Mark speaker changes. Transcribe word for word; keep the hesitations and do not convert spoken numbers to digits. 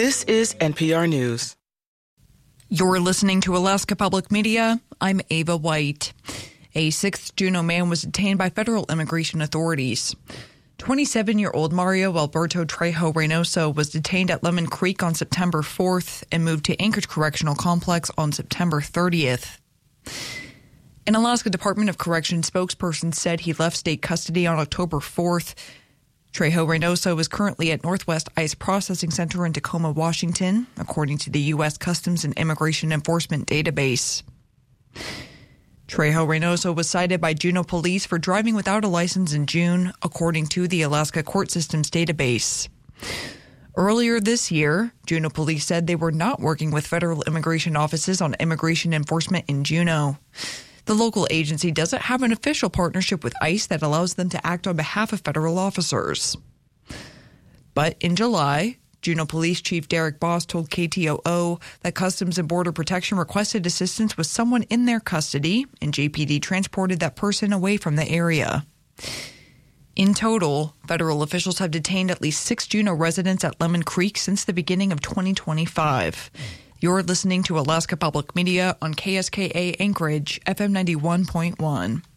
Speaker 1: This is N P R News.
Speaker 2: You're listening to Alaska Public Media. I'm Ava White. A sixth Juneau man was detained by federal immigration authorities. twenty-seven-year-old Mario Alberto Trejo Reynoso was detained at Lemon Creek on September fourth and moved to Anchorage Correctional Complex on September thirtieth. An Alaska Department of Corrections spokesperson said he left state custody on October fourth. Trejo Reynoso is currently at Northwest ICE Processing Center in Tacoma, Washington, according to the U S Customs and Immigration Enforcement database. Trejo Reynoso was cited by Juneau police for driving without a license in June, according to the Alaska Court Systems database. Earlier this year, Juneau police said they were not working with federal immigration offices on immigration enforcement in Juneau. The local agency doesn't have an official partnership with ICE that allows them to act on behalf of federal officers. But in July, Juneau Police Chief Derek Boss told K T O O that Customs and Border Protection requested assistance with someone in their custody, and J P D transported that person away from the area. In total, federal officials have detained at least six Juneau residents at Lemon Creek since the beginning of twenty twenty-five. You're listening to Alaska Public Media on K S K A Anchorage, F M ninety-one point one.